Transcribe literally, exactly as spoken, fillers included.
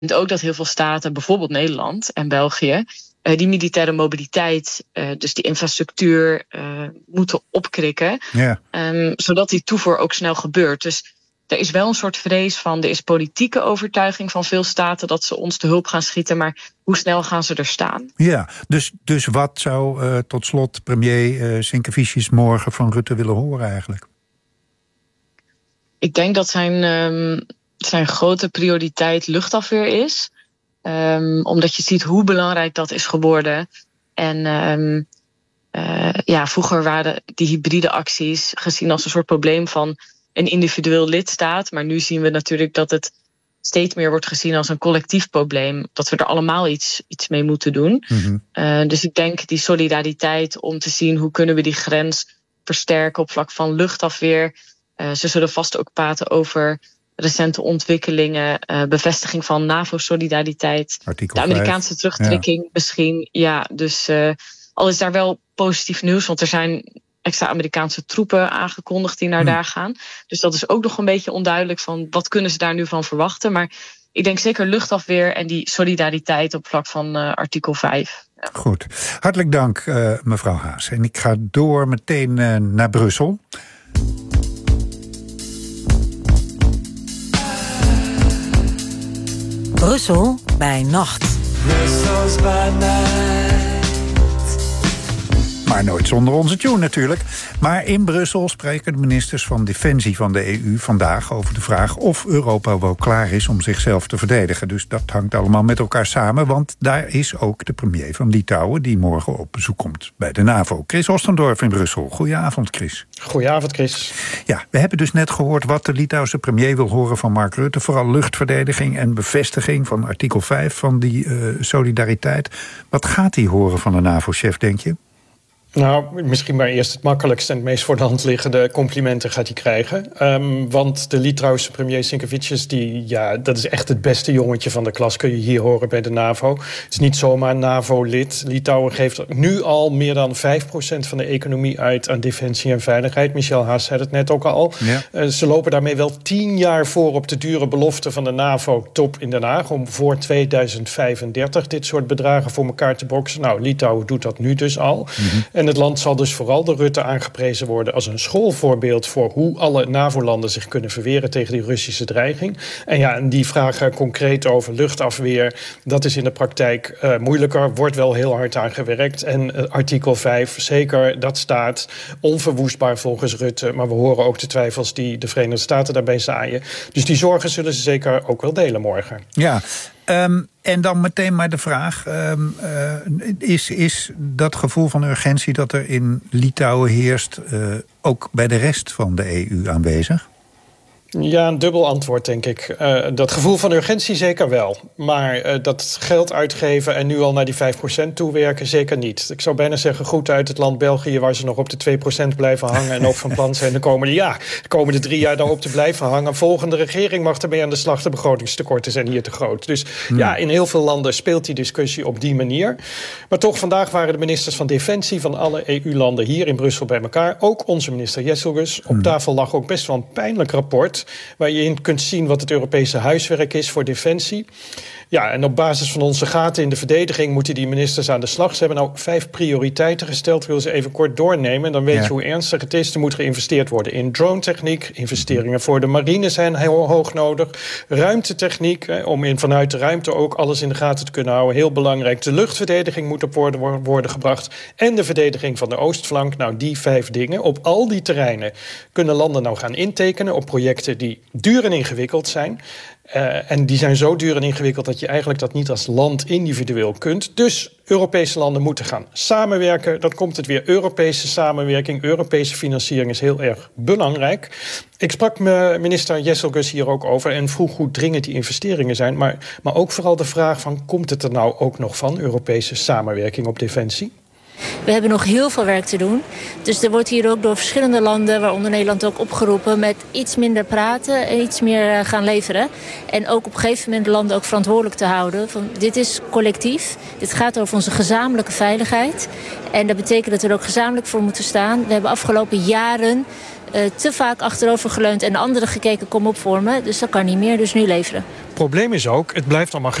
ook dat heel veel staten, bijvoorbeeld Nederland en België, uh, die militaire mobiliteit, uh, dus die infrastructuur, uh, moeten opkrikken. Ja. Um, zodat die toevoer ook snel gebeurt. Dus er is wel een soort vrees van, er is politieke overtuiging van veel staten dat ze ons te hulp gaan schieten, maar hoe snel gaan ze er staan? Ja, dus, dus wat zou uh, tot slot premier uh, Sinkevicius morgen van Rutte willen horen eigenlijk? Ik denk dat zijn, um, zijn grote prioriteit luchtafweer is. Um, omdat je ziet hoe belangrijk dat is geworden. En um, uh, ja, vroeger waren die hybride acties gezien als een soort probleem van een individueel lidstaat. Maar nu zien we natuurlijk dat het steeds meer wordt gezien als een collectief probleem. Dat we er allemaal iets, iets mee moeten doen. Mm-hmm. Uh, dus ik denk die solidariteit om te zien hoe kunnen we die grens versterken op vlak van luchtafweer. Uh, ze zullen vast ook praten over recente ontwikkelingen, uh, bevestiging van NAVO-solidariteit, Artikel de Amerikaanse vijf. terugtrekking ja. misschien. Ja, dus uh, al is daar wel positief nieuws, want er zijn extra Amerikaanse troepen aangekondigd die naar hm. daar gaan. Dus dat is ook nog een beetje onduidelijk van wat kunnen ze daar nu van verwachten. Maar ik denk zeker luchtafweer en die solidariteit op vlak van uh, artikel vijf. Ja. Goed. Hartelijk dank, uh, mevrouw Haas. En ik ga door meteen uh, naar Brussel. Brussel bij nacht. Brussels by night. Maar nooit zonder onze tune natuurlijk. Maar in Brussel spreken de ministers van Defensie van de E U vandaag over de vraag of Europa wel klaar is om zichzelf te verdedigen. Dus dat hangt allemaal met elkaar samen, want daar is ook de premier van Litouwen die morgen op bezoek komt bij de NAVO. Chris Ostendorf in Brussel. Goedenavond, Chris. Goedenavond, Chris. Ja, we hebben dus net gehoord wat de Litouwse premier wil horen van Mark Rutte. Vooral luchtverdediging en bevestiging van artikel vijf van die uh, solidariteit. Wat gaat hij horen van de NAVO-chef, denk je? Nou, misschien maar eerst het makkelijkste en het meest voor de hand liggende complimenten gaat hij krijgen. Um, want de Litouwse premier Sinkevicius, die, ja, dat is echt het beste jongetje van de klas, kun je hier horen bij de NAVO. Het is niet zomaar een NAVO-lid. Litouwen geeft nu al meer dan vijf procent van de economie uit aan defensie en veiligheid. Michel Haas zei het net ook al. Ja. Uh, ze lopen daarmee wel tien jaar voor op de dure belofte van de NAVO-top in Den Haag om voor tweeduizend vijfendertig dit soort bedragen voor elkaar te boksen. Nou, Litouwen doet dat nu dus al. Mm-hmm. En het land zal dus vooral door Rutte aangeprezen worden als een schoolvoorbeeld voor hoe alle NAVO-landen zich kunnen verweren tegen die Russische dreiging. En ja, en die vragen concreet over luchtafweer, dat is in de praktijk uh, moeilijker, wordt wel heel hard aan gewerkt. En uh, artikel vijf, zeker, dat staat onverwoestbaar volgens Rutte. Maar we horen ook de twijfels die de Verenigde Staten daarbij zaaien. Dus die zorgen zullen ze zeker ook wel delen morgen. Ja, um, en dan meteen maar de vraag, um, uh, is, is dat gevoel van urgentie dat er in Litouwen heerst uh, ook bij de rest van de E U aanwezig? Ja, een dubbel antwoord, denk ik. Uh, dat gevoel van urgentie zeker wel. Maar uh, dat geld uitgeven en nu al naar die vijf procent toewerken, zeker niet. Ik zou bijna zeggen, goed uit het land België, waar ze nog op de twee procent blijven hangen en ook van plan zijn de komende, ja, de komende drie jaar daarop te blijven hangen. Volgende regering mag ermee aan de slag. De begrotingstekorten zijn hier te groot. Dus hmm. ja, in heel veel landen speelt die discussie op die manier. Maar toch, vandaag waren de ministers van Defensie van alle E U-landen hier in Brussel bij elkaar. Ook onze minister Jesselgus. Op hmm. tafel lag ook best wel een pijnlijk rapport waar je in kunt zien wat het Europese huiswerk is voor defensie. Ja, en op basis van onze gaten in de verdediging moeten die ministers aan de slag. Ze hebben nou vijf prioriteiten gesteld. Ik wil ze even kort doornemen. En dan weet ja. je hoe ernstig het is. Er moet geïnvesteerd worden in drone-techniek. Investeringen voor de marine zijn heel hoog nodig. Ruimtetechniek, hè, om in, vanuit de ruimte ook alles in de gaten te kunnen houden. Heel belangrijk. De luchtverdediging moet op worden, worden gebracht. En de verdediging van de oostflank. Nou, die vijf dingen. Op al die terreinen kunnen landen nou gaan intekenen op projecten die duur en ingewikkeld zijn. Uh, en die zijn zo duur en ingewikkeld dat je eigenlijk dat niet als land individueel kunt. Dus Europese landen moeten gaan samenwerken. Dan komt het weer Europese samenwerking. Europese financiering is heel erg belangrijk. Ik sprak me minister Jesselgus hier ook over en vroeg hoe dringend die investeringen zijn. Maar, maar ook vooral de vraag van, komt het er nou ook nog van, Europese samenwerking op defensie? We hebben nog heel veel werk te doen. Dus er wordt hier ook door verschillende landen, waaronder Nederland ook, opgeroepen met iets minder praten en iets meer gaan leveren. En ook op een gegeven moment de landen ook verantwoordelijk te houden. Van, dit is collectief. Dit gaat over onze gezamenlijke veiligheid. En dat betekent dat we er ook gezamenlijk voor moeten staan. We hebben afgelopen jaren uh, te vaak achterover geleund en de anderen gekeken, kom op voor me. Dus dat kan niet meer, dus nu leveren. Het probleem is ook, het blijft allemaal